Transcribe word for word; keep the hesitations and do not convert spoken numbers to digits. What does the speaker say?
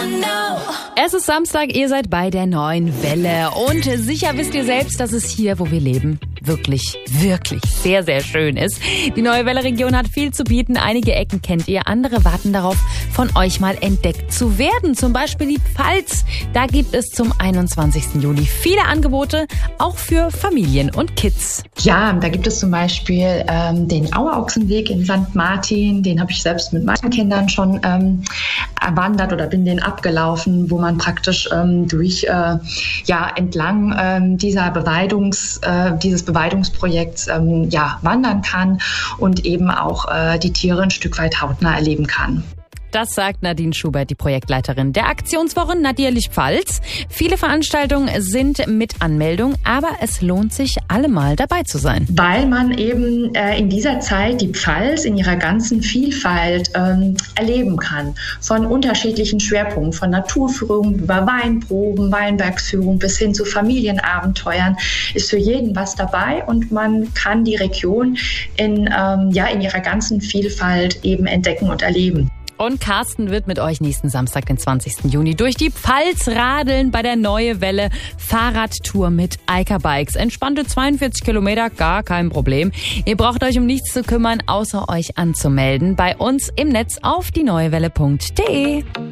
Es ist Samstag, ihr seid bei der neuen Welle. Und sicher wisst ihr selbst, dass es hier, wo wir leben, wirklich, wirklich sehr, sehr schön ist. Die neue Welle-Region hat viel zu bieten. Einige Ecken kennt ihr, andere warten darauf, von euch mal entdeckt zu werden. Zum Beispiel die Pfalz. Da gibt es zum einundzwanzigsten Juli viele Angebote, auch für Familien und Kids. Ja, da gibt es zum Beispiel ähm, den Auerochsenweg in Sankt Martin. Den habe ich selbst mit meinen Kindern schon ähm, erwandert oder bin den abgelaufen, wo man praktisch ähm, durch äh, ja entlang ähm, dieser Beweidungs äh, dieses Beweidungsprojekts ähm, ja wandern kann und eben auch äh, die Tiere ein Stück weit hautnah erleben kann. Das sagt Nadine Schubert, die Projektleiterin der Aktionswoche Nadierlich Pfalz. Viele Veranstaltungen sind mit Anmeldung, aber es lohnt sich allemal dabei zu sein. Weil man eben äh, in dieser Zeit die Pfalz in ihrer ganzen Vielfalt ähm, erleben kann. Von unterschiedlichen Schwerpunkten, von Naturführung über Weinproben, Weinbergsführung bis hin zu Familienabenteuern ist für jeden was dabei und man kann die Region in, ähm, ja, in ihrer ganzen Vielfalt eben entdecken und erleben. Und Carsten wird mit euch nächsten Samstag, den zwanzigsten Juni, durch die Pfalz radeln bei der Neue Welle Fahrradtour mit Eika Bikes. Entspannte zweiundvierzig Kilometer, gar kein Problem. Ihr braucht euch um nichts zu kümmern, außer euch anzumelden bei uns im Netz auf die neue welle punkt de.